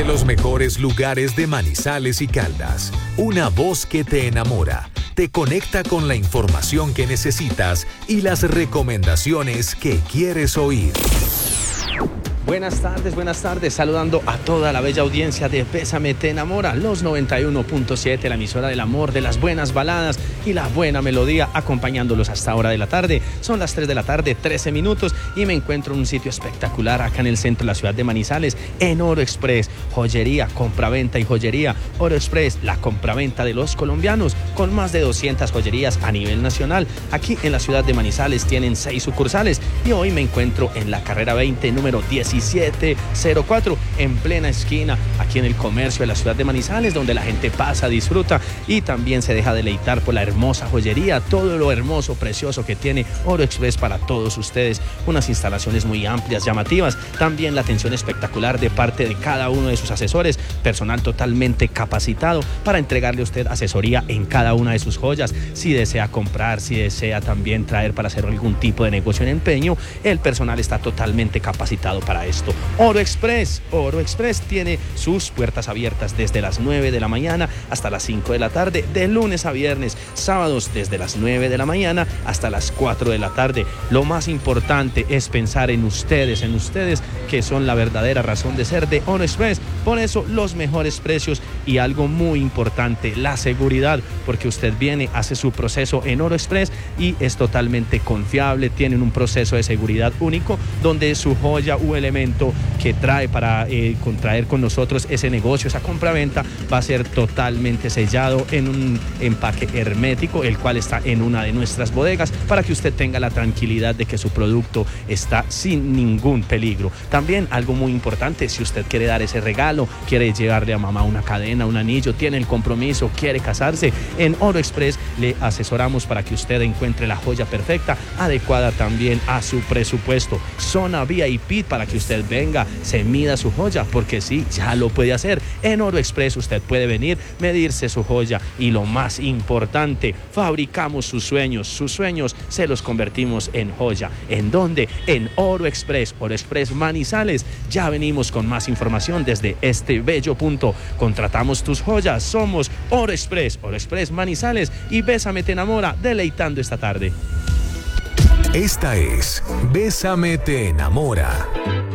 Desde los mejores lugares de Manizales y Caldas, una voz que te enamora, te conecta con la información que necesitas y las recomendaciones que quieres oír. Buenas tardes, saludando a toda la bella audiencia de Bésame te enamora, los 91.7, la emisora del amor, de las buenas baladas y la buena melodía, acompañándolos hasta ahora de la tarde. Son las 3 de la tarde, 13 minutos, y me encuentro en un sitio espectacular acá en el centro de la ciudad de Manizales, en Oro Express, joyería, compraventa y joyería. Oro Express, la compraventa de los colombianos, con más de 200 joyerías a nivel nacional. Aquí en la ciudad de Manizales tienen 6 sucursales, y hoy me encuentro en la carrera 20, número 1704, en plena esquina, aquí en el comercio de la ciudad de Manizales, donde la gente pasa, disfruta y también se deja deleitar por la hermosa joyería, todo lo hermoso, precioso que tiene Oro Express para todos ustedes. Unas instalaciones muy amplias, llamativas, también la atención espectacular de parte de cada uno de sus asesores, personal totalmente capacitado para entregarle a usted asesoría en cada una de sus joyas. Si desea comprar, si desea también traer para hacer algún tipo de negocio en empeño, el personal está totalmente capacitado para esto. Oro Express tiene sus puertas abiertas desde las 9 de la mañana hasta las 5 de la tarde, de lunes a viernes, sábados desde las 9 de la mañana hasta las 4 de la tarde. Lo más importante es pensar en ustedes que son la verdadera razón de ser de Oro Express. Por eso los mejores precios y algo muy importante, la seguridad, porque usted viene, hace su proceso en Oro Express y es totalmente confiable. Tienen un proceso de seguridad único donde su joya u elemento que trae para contraer con nosotros ese negocio, esa compraventa, va a ser totalmente sellado en un empaque hermético, el cual está en una de nuestras bodegas, para que usted tenga la tranquilidad de que su producto está sin ningún peligro. También algo muy importante, si usted quiere dar ese regalo, quiere llevarle a mamá una cadena, un anillo, tiene el compromiso, quiere casarse, en Oro Express le asesoramos para que usted encuentre la joya perfecta, adecuada también a su presupuesto. Zona VIP para que usted venga, se mida su joya, porque sí, ya lo puede hacer. En Oro Express usted puede venir, medirse su joya y lo más importante, fabricamos sus sueños se los convertimos en joya. ¿En dónde? En Oro Express Manizales. Ya venimos con más información desde este bello punto. Contratamos tus joyas, somos Oro Express Manizales, y Bésame te enamora, deleitando esta tarde. Esta es Bésame te enamora.